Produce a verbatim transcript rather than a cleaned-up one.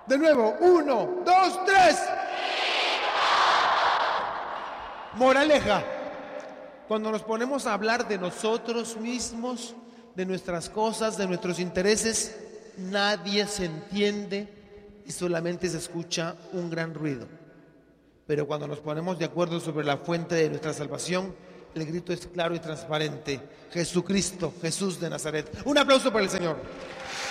De nuevo, uno, dos, tres. Moraleja: cuando nos ponemos a hablar de nosotros mismos, de nuestras cosas, de nuestros intereses, nadie se entiende y solamente se escucha un gran ruido. Pero cuando nos ponemos de acuerdo sobre la fuente de nuestra salvación, el grito es claro y transparente: Jesucristo, Jesús de Nazaret. Un aplauso para el Señor.